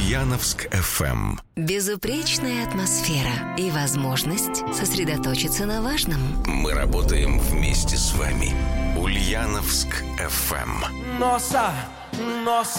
Ульяновск FM. Безупречная атмосфера и возможность сосредоточиться на важном. Мы работаем вместе с вами. Ульяновск FM. Nossa